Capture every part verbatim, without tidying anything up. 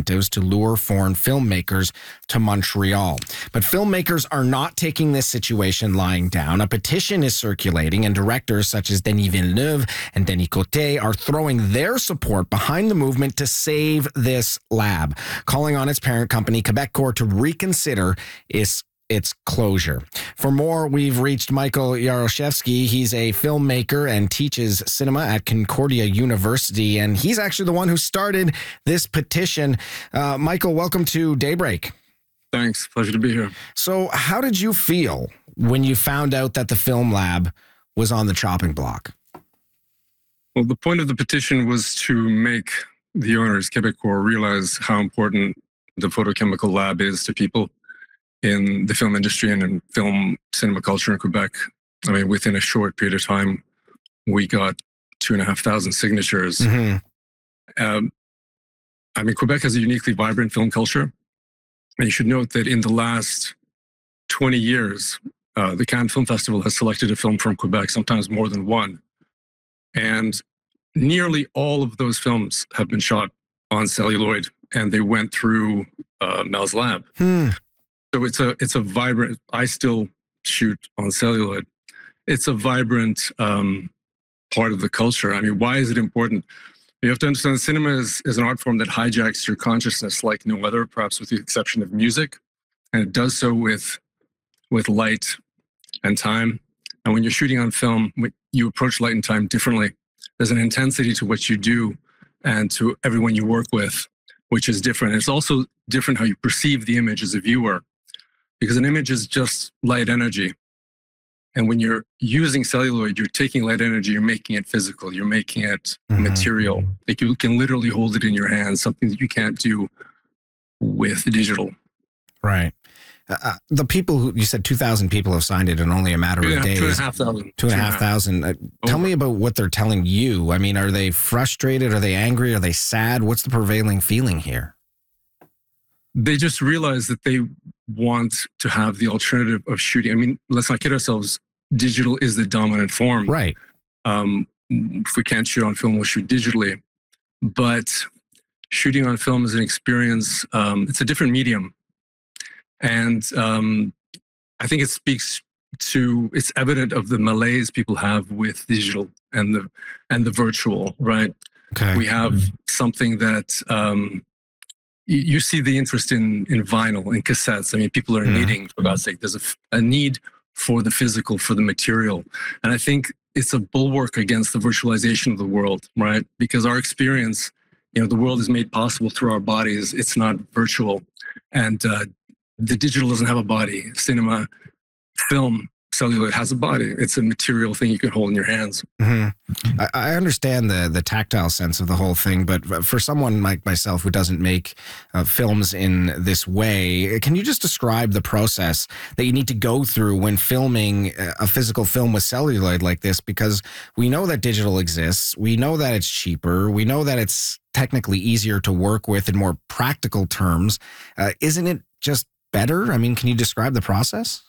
incentives to lure foreign filmmakers to Montreal. But filmmakers are not taking this situation lying down. A petition is circulating, and directors such as Denis Villeneuve and Denis Côté are throwing their support behind the movement to save this lab, calling on its parent company, Quebecor, to reconsider its its closure. For more, we've reached Michael Yaroshevsky. He's a filmmaker and teaches cinema at Concordia University, and he's actually the one who started this petition. Uh, Michael, welcome to Daybreak. Thanks. Pleasure to be here. So how did you feel when you found out that the film lab was on the chopping block? Well, the point of the petition was to make the owners, Quebecor, realize how important the photochemical lab is to people in the film industry and in film cinema culture in Quebec. I mean, within a short period of time, we got two and a half thousand signatures. Mm-hmm. Um, I mean, Quebec has a uniquely vibrant film culture. And you should note that in the last twenty years, uh, the Cannes Film Festival has selected a film from Quebec, sometimes more than one. And nearly all of those films have been shot on celluloid, and they went through uh, Mel's lab. Hmm. So it's a it's a vibrant. I still shoot on celluloid. It's a vibrant um, part of the culture. I mean, why is it important? You have to understand that cinema is, is an art form that hijacks your consciousness like no other, perhaps with the exception of music, and it does so with with light and time. And when you're shooting on film, you approach light and time differently. There's an intensity to what you do and to everyone you work with, which is different. It's also different how you perceive the image as a viewer, because an image is just light energy. And when you're using celluloid, you're taking light energy, you're making it physical, you're making it mm-hmm. material. Like you can literally hold it in your hands, something that you can't do with digital. Right. Uh, the people who, you said two thousand people have signed it in only a matter two of days. Two and a half thousand. Two and a half thousand. Uh, tell me about what they're telling you. I mean, are they frustrated? Are they angry? Are they sad? What's the prevailing feeling here? They just realize that they want to have the alternative of shooting. I mean, let's not kid ourselves. Digital is the dominant form. Right. Um, if we can't shoot on film, we'll shoot digitally. But shooting on film is an experience. Um, it's a different medium. And um, I think it speaks to, it's evident of the malaise people have with digital and the and the virtual, right? Okay. We have mm-hmm. something that... Um, you see the interest in, in vinyl and cassettes. I mean, people are mm-hmm. needing, for God's sake, there's a, a need for the physical, for the material. And I think it's a bulwark against the virtualization of the world, right? Because our experience, you know, the world is made possible through our bodies. It's not virtual. And uh, the digital doesn't have a body. Cinema, film, celluloid has a body. It's a material thing you can hold in your hands. Mm-hmm. I, I understand the the tactile sense of the whole thing, but for someone like myself who doesn't make uh, films in this way, can you just describe the process that you need to go through when filming a physical film with celluloid like this? Because we know that digital exists. We know that it's cheaper. We know that it's technically easier to work with in more practical terms. Uh, isn't it just better? I mean, can you describe the process?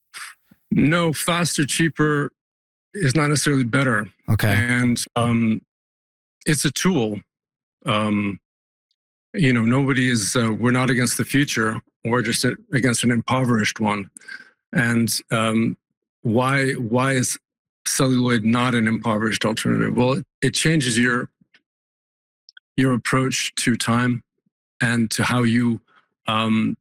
No, faster, cheaper is not necessarily better. Okay. And um, it's a tool. Um, you know, nobody is, uh, we're not against the future. We're just against an impoverished one. And um, why, why is celluloid not an impoverished alternative? Well, it, it changes your, your approach to time and to how you, um,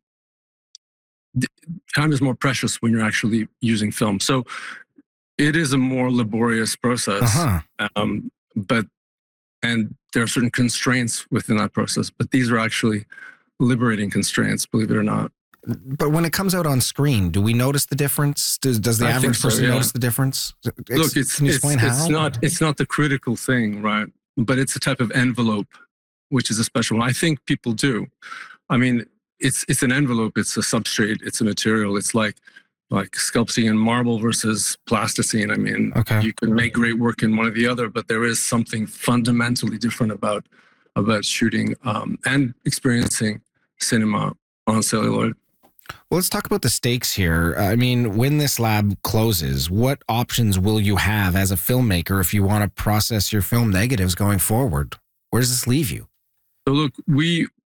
time is more precious when you're actually using film. So it is a more laborious process. Uh-huh. Um, but, and there are certain constraints within that process, but these are actually liberating constraints, believe it or not. But when it comes out on screen, do we notice the difference? Does, does the I average so, person yeah. notice the difference? It's, Look, it's, can you explain it's, how? It's not, it's not the critical thing, right? But it's a type of envelope, which is a special one. I think people do. I mean, It's it's an envelope, it's a substrate, it's a material. It's like like sculpting in marble versus plasticine. I mean, okay. You can make great work in one or the other, but there is something fundamentally different about about shooting um, and experiencing cinema on celluloid. Well, let's talk about the stakes here. I mean, when this lab closes, what options will you have as a filmmaker if you want to process your film negatives going forward? Where does this leave you? So look, we